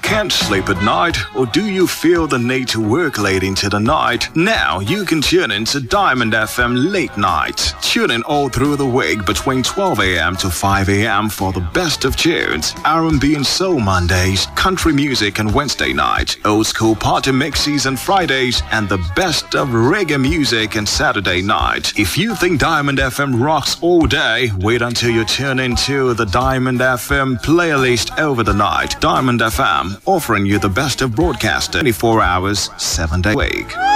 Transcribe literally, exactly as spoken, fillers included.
Can't sleep at night? Or do you feel the need to work late into the night? Now you can tune in to Diamond F M Late Night. Tune in all through the week between twelve a.m. to five a.m. for the best of tunes, R and B and soul Mondays, country music on Wednesday night, old school party mixes on Fridays, and the best of reggae music on Saturday night. If you think Diamond F M rocks all day, wait until you tune into the Diamond F M playlist over the night. Diamond F M, offering you the best of broadcasting twenty-four hours, seven days a week.